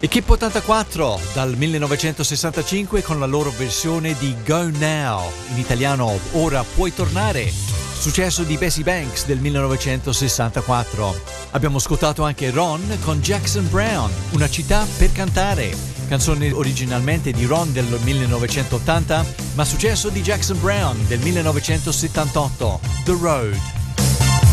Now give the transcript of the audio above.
Equipe 84 dal 1965 con la loro versione di Go Now, in italiano Ora puoi tornare, successo di Bessie Banks del 1964. Abbiamo ascoltato anche Ron con Jackson Browne, Una città per cantare, canzone originalmente di Ron del 1980, ma successo di Jackson Browne del 1978, The Road.